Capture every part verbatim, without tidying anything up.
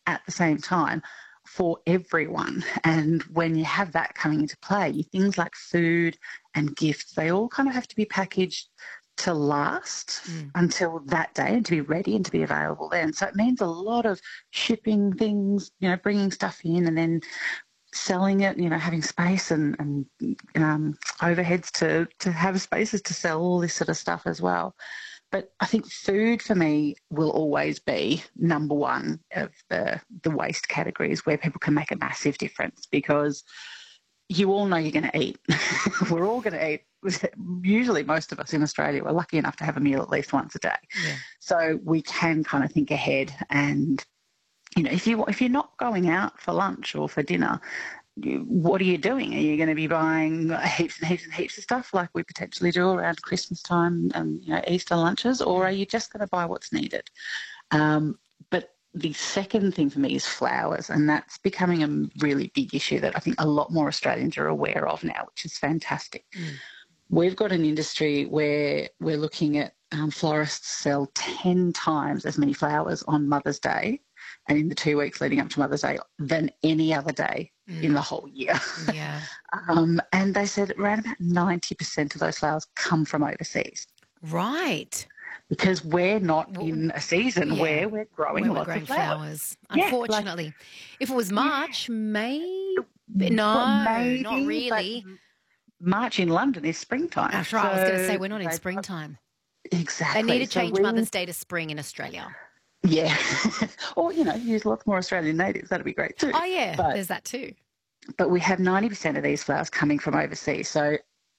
at the same time for everyone. And when you have that coming into play, things like food and gifts, they all kind of have to be packaged to last Mm. until that day and to be ready and to be available then. So it means a lot of shipping things, you know, bringing stuff in and then selling it, you know, having space and, and um, overheads to, to have spaces to sell all this sort of stuff as well. But I think food for me will always be number one of the, the waste categories where people can make a massive difference, because you all know you're going to eat. We're all going to eat. Usually most of us in Australia are lucky enough to have a meal at least once a day. Yeah. So we can kind of think ahead, and, you know, if, you, if you're not going out for lunch or for dinner, you, what are you doing? Are you going to be buying heaps and heaps and heaps of stuff like we potentially do around Christmas time and, you know, Easter lunches, or are you just going to buy what's needed? Um, but the second thing for me is flowers, and that's becoming a really big issue that I think a lot more Australians are aware of now, which is fantastic. Mm. We've got an industry where we're looking at um, florists sell ten times as many flowers on Mother's Day and in the two weeks leading up to Mother's Day than any other day Mm. in the whole year. Yeah. um, and they said around about ninety percent of those flowers come from overseas, Right. because we're not Well, in a season yeah, where we're growing where we're lots growing of flowers. flowers. Yeah, like- Unfortunately. If it was March, May, Well, no, maybe, not really. but March in London is springtime. That's right. I was going to say So we're not in they've- springtime. Exactly. They need to So change we- Mother's Day to spring in Australia. Yeah. Or, you know, use lots more Australian natives. That'd be great too. Oh, yeah, But, there's that too. but we have ninety percent of these flowers coming from overseas. So,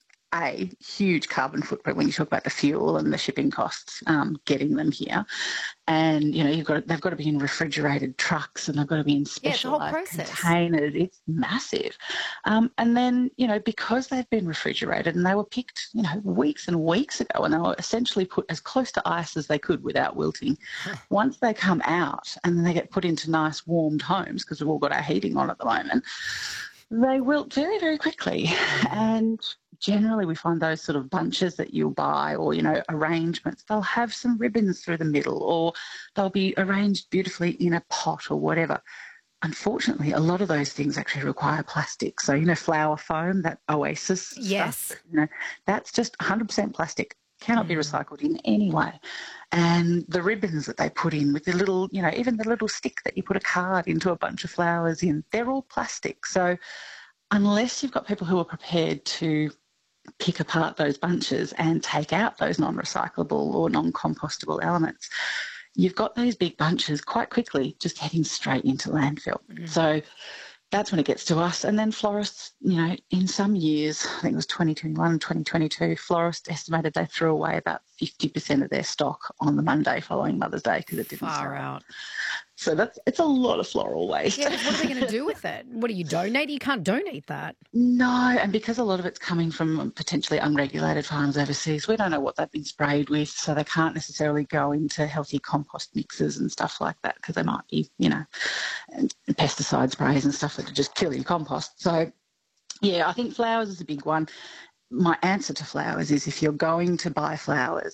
A, huge carbon footprint when you talk about the fuel and the shipping costs um, getting them here. And, you know, you've got they've got to be in refrigerated trucks, and they've got to be in Yeah, it's a whole specialised process. containers. It's massive. Um, and then, you know, because they've been refrigerated and they were picked, you know, weeks and weeks ago, and they were essentially put as close to ice as they could without wilting. Once they come out and then they get put into nice warmed homes, because we've all got our heating on at the moment, they wilt very, very quickly. And generally we find those sort of bunches that you'll buy, or, you know, arrangements, they'll have some ribbons through the middle, or they'll be arranged beautifully in a pot or whatever. Unfortunately, a lot of those things actually require plastic. So, you know, flower foam, that Oasis Yes. stuff, you know, that's just one hundred percent plastic, cannot be Mm. recycled in any way. And the ribbons that they put in with the little, you know, even the little stick that you put a card into a bunch of flowers in, they're all plastic. So unless you've got people who are prepared to pick apart those bunches and take out those non-recyclable or non-compostable elements, you've got those big bunches quite quickly just heading straight into landfill. Mm. So that's when it gets to us. And then florists, you know, in some years, I think it was twenty twenty-one, twenty twenty-two, florists estimated they threw away about fifty percent of their stock on the Monday following Mother's Day because it didn't Far sell. out. So that's it's a lot of floral waste. Yeah, but what are they going to do with it? What do you donate? You can't donate that. No, and because a lot of it's coming from potentially unregulated farms overseas, we don't know what they've been sprayed with, so they can't necessarily go into healthy compost mixes and stuff like that, because they might be, you know, pesticide sprays and stuff that are just killing compost. So, yeah, I think flowers is a big one. My answer to flowers is, if you're going to buy flowers,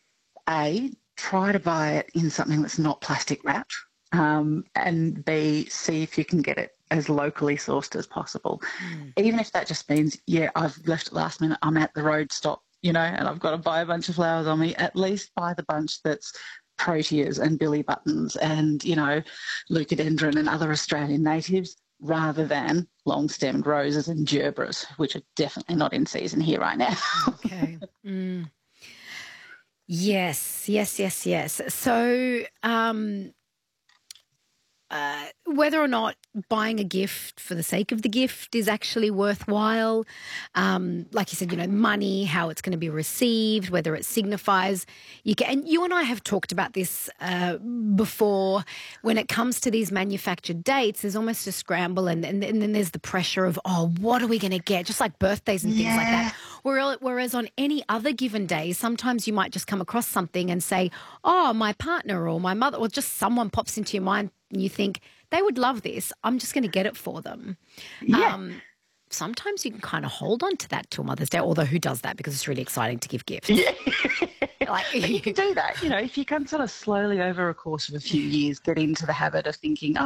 A, try to buy it in something that's not plastic wrapped. Um, and B, see if you can get it as locally sourced as possible. Mm. Even if that just means, yeah, I've left it last minute, I'm at the road stop, you know, and I've got to buy a bunch of flowers on me, at least buy the bunch that's proteas and billy buttons and, you know, leucadendron and other Australian natives, rather than long-stemmed roses and gerbras, which are definitely not in season here right now. Okay. Mm. Yes, yes, yes, yes. So, um, uh, whether or not buying a gift for the sake of the gift is actually worthwhile, um, like you said, you know, money, how it's going to be received, whether it signifies. You can, and you and I have talked about this uh, before. When it comes to these manufactured dates, there's almost a scramble, and, and, and then there's the pressure of, oh, what are we going to get? Just like birthdays and things like that. Whereas, whereas on any other given day, sometimes you might just come across something and say, oh, my partner or my mother, or just someone pops into your mind and you think, they would love this. I'm just going to get it for them. Yeah. Um, sometimes you can kind of hold on to that till Mother's Day, although who does that? Because it's really exciting to give gifts. Yeah. Like, But you can do that, you know, if you can sort of slowly over a course of a few years get into the habit of thinking, oh,